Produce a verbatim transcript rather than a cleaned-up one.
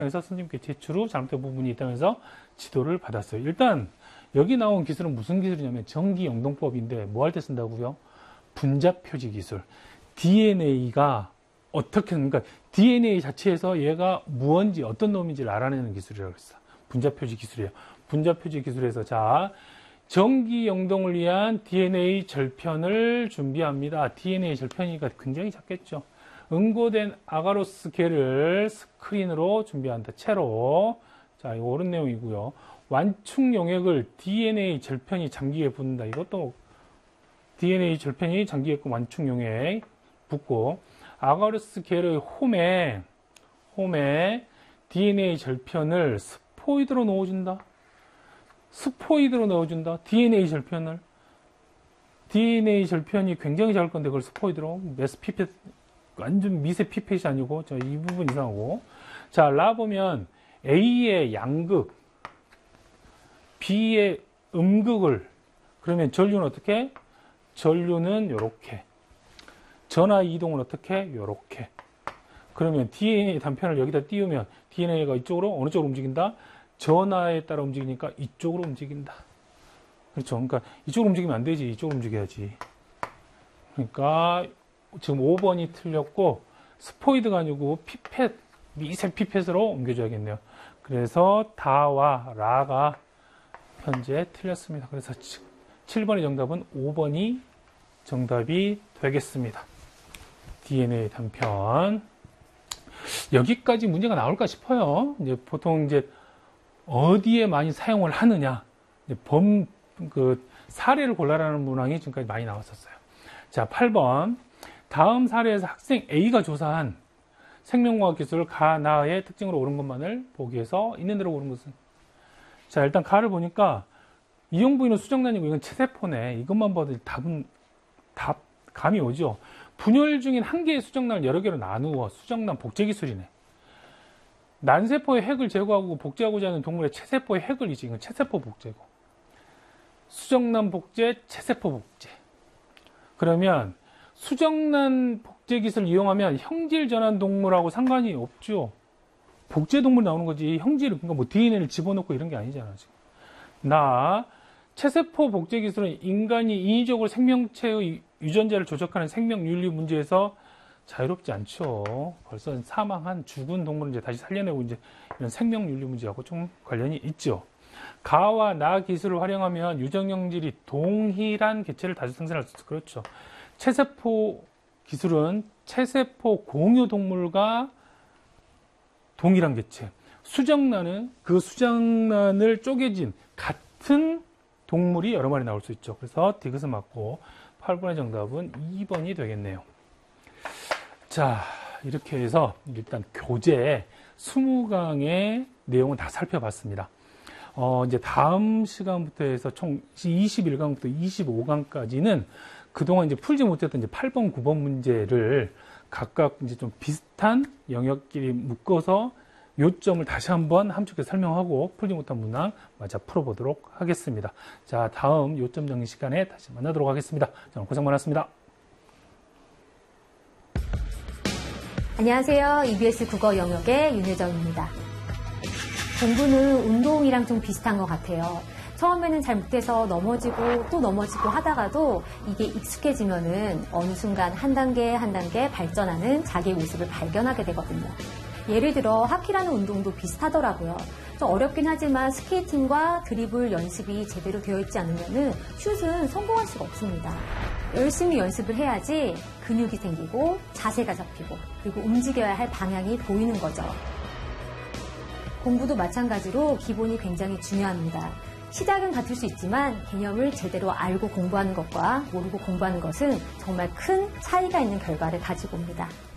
그래서 선생님께 제출 후 잘못된 부분이 있다면서 지도를 받았어요. 일단 여기 나온 기술은 무슨 기술이냐면 전기영동법인데 뭐 할 때 쓴다고요? 분자표지 기술. 디엔에이가 어떻게, 그러니까 디엔에이 자체에서 얘가 무언지 어떤 놈인지를 알아내는 기술이라고 했어. 분자표지 기술이에요. 분자표지 기술에서 자 전기영동을 위한 디엔에이 절편을 준비합니다. 디엔에이 절편이니까 굉장히 작겠죠. 응고된 아가로스 개를 스크린으로 준비한다. 채로. 자, 이거 옳은 내용이고요. 완충 용액을 디엔에이 절편이 잠기게 붓는다. 이것도 디엔에이 절편이 잠기게끔 완충 용액 붓고, 아가로스 개의 홈에, 홈에 디엔에이 절편을 스포이드로 넣어준다. 스포이드로 넣어준다. 디엔에이 절편을. 디엔에이 절편이 굉장히 작을 건데 그걸 스포이드로. 메스 피펫, 완전 미세 피펫이 아니고, 저 이 부분 이상하고. 자, 라 보면 A의 양극, B의 음극을, 그러면 전류는 어떻게? 전류는 요렇게. 전하 이동은 어떻게? 요렇게. 그러면 디엔에이 단편을 여기다 띄우면 디엔에이가 이쪽으로, 어느 쪽으로 움직인다? 전하에 따라 움직이니까 이쪽으로 움직인다. 그렇죠. 그러니까 이쪽으로 움직이면 안 되지. 이쪽으로 움직여야지. 그러니까 지금 오 번이 틀렸고, 스포이드가 아니고 피펫, 미세 피펫으로 옮겨줘야겠네요. 그래서 다와 라가 현재 틀렸습니다. 그래서 칠 번의 정답은 오 번이 정답이 되겠습니다. 디엔에이 단편. 여기까지 문제가 나올까 싶어요. 이제 보통 이제 어디에 많이 사용을 하느냐, 이제 범, 그, 사례를 골라라는 문항이 지금까지 많이 나왔었어요. 자, 팔 번. 다음 사례에서 학생 A가 조사한 생명과학 기술 가, 나의 특징으로 옳은 것만을 보기 위해서 있는 대로 옳은 것은. 자, 일단 가를 보니까 이용 부위는 수정란이고 이건 체세포네. 이것만 봐도 답은, 답, 감이 오죠. 분열 중인 한 개의 수정란을 여러 개로 나누어 수정란 복제 기술이네. 난세포의 핵을 제거하고 복제하고자 하는 동물의 체세포의 핵을 이제 이건 체세포 복제고. 수정란 복제, 체세포 복제. 그러면 수정란 복제 기술을 이용하면 형질 전환 동물하고 상관이 없죠. 복제 동물 나오는 거지. 형질을, 그러니까 뭐 디엔에이를 집어넣고 이런 게 아니잖아, 지금. 나, 체세포 복제 기술은 인간이 인위적으로 생명체의 유전자를 조작하는 생명윤리 문제에서 자유롭지 않죠. 벌써 사망한 죽은 동물을 이제 다시 살려내고 이제 이런 생명윤리 문제하고 좀 관련이 있죠. 가와 나 기술을 활용하면 유전형질이 동일한 개체를 다시 생산할 수 있어. 그렇죠. 체세포 기술은 체세포 공유 동물과 동일한 개체. 수정란은 그 수정란을 쪼개진 같은 동물이 여러 마리 나올 수 있죠. 그래서 디귿은 맞고 팔 번의 정답은 이 번이 되겠네요. 자, 이렇게 해서 일단 교재 이십 강의 내용을 다 살펴봤습니다. 어, 이제 다음 시간부터 해서 총 이십일 강부터 이십오 강까지는 그동안 이제 풀지 못했던 이제 팔 번, 구 번 문제를 각각 이제 좀 비슷한 영역끼리 묶어서 요점을 다시 한번 함축해서 설명하고 풀지 못한 문항 마저 풀어보도록 하겠습니다. 자, 다음 요점 정리 시간에 다시 만나도록 하겠습니다. 자, 고생 많았습니다. 안녕하세요. 이비에스 국어 영역의 윤혜정입니다. 공부는 운동이랑 좀 비슷한 것 같아요. 처음에는 잘 못해서 넘어지고 또 넘어지고 하다가도 이게 익숙해지면은 어느 순간 한 단계 한 단계 발전하는 자기의 모습을 발견하게 되거든요. 예를 들어 하키라는 운동도 비슷하더라고요. 좀 어렵긴 하지만 스케이팅과 드리블 연습이 제대로 되어 있지 않으면은 슛은 성공할 수가 없습니다. 열심히 연습을 해야지 근육이 생기고 자세가 잡히고 그리고 움직여야 할 방향이 보이는 거죠. 공부도 마찬가지로 기본이 굉장히 중요합니다. 시작은 같을 수 있지만 개념을 제대로 알고 공부하는 것과 모르고 공부하는 것은 정말 큰 차이가 있는 결과를 가지고 옵니다.